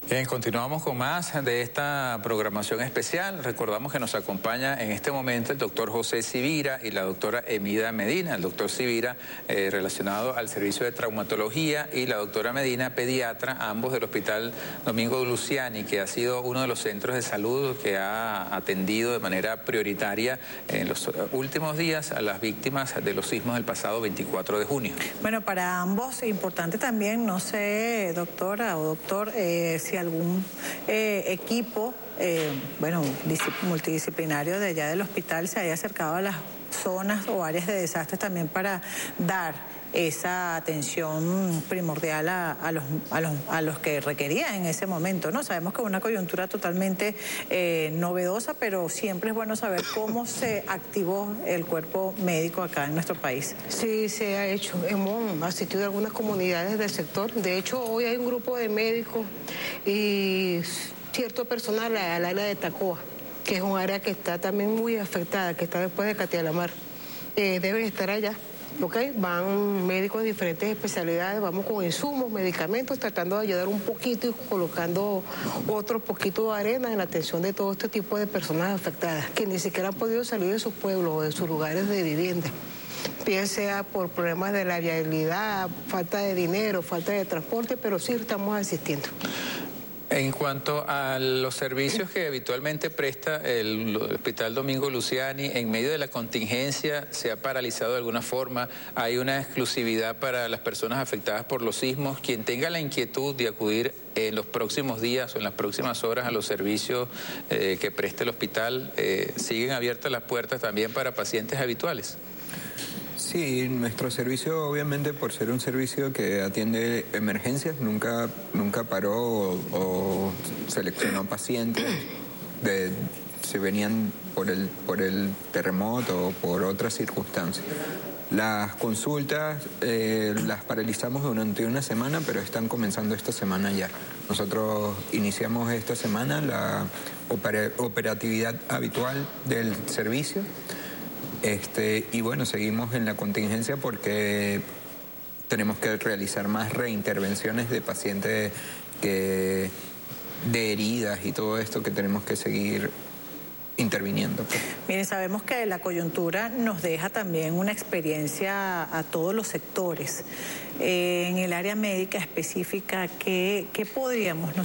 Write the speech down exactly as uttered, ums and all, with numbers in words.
Bien, continuamos con más de esta programación especial. Recordamos que nos acompaña en este momento el doctor José Sivira y la doctora Emida Medina. El doctor Sivira eh, relacionado al servicio de traumatología y la doctora Medina, pediatra, ambos del Hospital Domingo Luciani, que ha sido uno de los centros de salud que ha atendido de manera prioritaria en los últimos días a las víctimas de los sismos del pasado veinticuatro de junio. Bueno, para ambos importante también, no sé, doctora o doctor, eh, si algún eh, equipo, eh, bueno, multidisciplinario de allá del hospital se haya acercado a las zonas o áreas de desastres también para dar esa atención primordial a, a, los, a, los, a los que requería en ese momento, ¿no? Sabemos que es una coyuntura totalmente eh, novedosa, pero siempre es bueno saber cómo se activó el cuerpo médico acá en nuestro país. Sí, se ha hecho. Hemos asistido a algunas comunidades del sector. De hecho, hoy hay un grupo de médicos y cierto personal al área de Tacoa, que es un área que está también muy afectada, que está después de Catialamar. Eh, deben estar allá. Okay, van médicos de diferentes especialidades, vamos con insumos, medicamentos, tratando de ayudar un poquito y colocando otro poquito de arena en la atención de todo este tipo de personas afectadas, que ni siquiera han podido salir de sus pueblos o de sus lugares de vivienda, bien sea por problemas de la viabilidad, falta de dinero, falta de transporte, pero sí estamos asistiendo. En cuanto a los servicios que habitualmente presta el Hospital Domingo Luciani, en medio de la contingencia, ¿se ha paralizado de alguna forma? ¿Hay una exclusividad para las personas afectadas por los sismos? Quien tenga la inquietud de acudir en los próximos días o en las próximas horas a los servicios eh, que presta el hospital, eh, ¿siguen abiertas las puertas también para pacientes habituales? Sí, nuestro servicio, obviamente, por ser un servicio que atiende emergencias, nunca, nunca paró o, o seleccionó pacientes de, si venían por el, por el terremoto o por otras circunstancias. Las consultas eh, las paralizamos durante una semana, pero están comenzando esta semana ya. Nosotros iniciamos esta semana la oper- operatividad habitual del servicio. Este, y bueno, seguimos en la contingencia porque tenemos que realizar más reintervenciones de pacientes que, de heridas y todo esto que tenemos que seguir interviniendo. Miren, sabemos que la coyuntura nos deja también una experiencia a todos los sectores. Eh, en el área médica específica, ¿qué, qué podríamos nosotros